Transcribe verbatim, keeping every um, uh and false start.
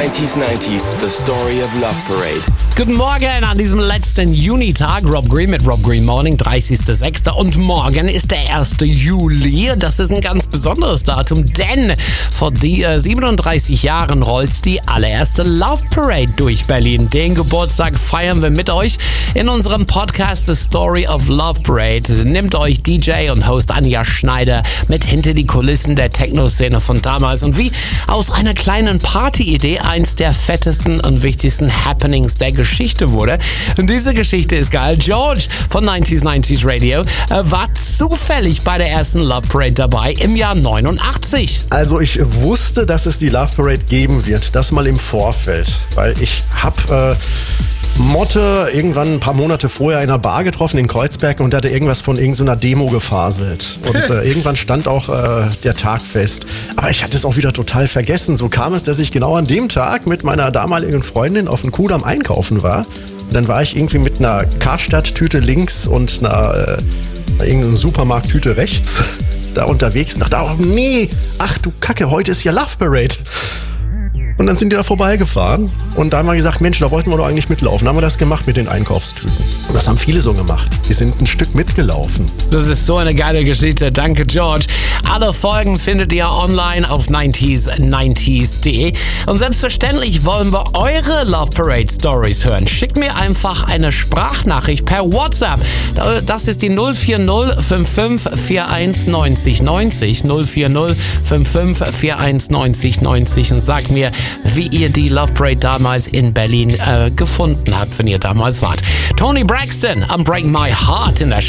nineties nineties, the story of Love Parade. Guten Morgen an diesem letzten Junitag. Rob Green mit Rob Green Morning, dreißigster sechster Und morgen ist der erste Juli. Das ist ein ganz besonderes Datum, denn vor die, äh, siebenunddreißig Jahren rollt die allererste Love Parade durch Berlin. Den Geburtstag feiern wir mit euch in unserem Podcast The Story of Love Parade. Nimmt euch D J und Host Anja Schneider mit hinter die Kulissen der Techno-Szene von damals und wie aus einer kleinen Party-Idee eins der fettesten und wichtigsten Happenings der Geschichte wurde. Und diese Geschichte ist geil. George von nineties nineties Radio äh, war zufällig bei der ersten Love Parade dabei im Jahr neunundachtzig. Also ich wusste, dass es die Love Parade geben wird. Das mal im Vorfeld. Weil ich habe... Äh Motte irgendwann ein paar Monate vorher in einer Bar getroffen in Kreuzberg und hatte irgendwas von irgendeiner Demo gefaselt. Und äh, irgendwann stand auch äh, der Tag fest. Aber ich hatte es auch wieder total vergessen. So kam es, dass ich genau an dem Tag mit meiner damaligen Freundin auf dem Kudamm einkaufen war. Und dann war ich irgendwie mit einer Karstadt-Tüte links und einer äh, irgendeiner Supermarkt-Tüte rechts da unterwegs. Und dachte, oh nee, ach du Kacke, heute ist ja Love Parade. Und dann sind die da vorbeigefahren und da haben wir gesagt, Mensch, da wollten wir doch eigentlich mitlaufen. Da haben wir das gemacht mit den Einkaufstüten. Und das haben viele so gemacht. Die sind ein Stück mitgelaufen. Das ist so eine geile Geschichte. Danke, George. Alle Folgen findet ihr online auf nineties nineties punkt de. Und selbstverständlich wollen wir eure Love Parade Stories hören. Schickt mir einfach eine Sprachnachricht per WhatsApp. Das ist die null vier null fünf fünf vier eins neun null neun null null vier null fünf fünf vier eins neun null neun und sagt mir, wie ihr die Love Parade damals in Berlin äh, gefunden habt, wenn ihr damals wart. Tony Braxton am Break My Heart in der Show.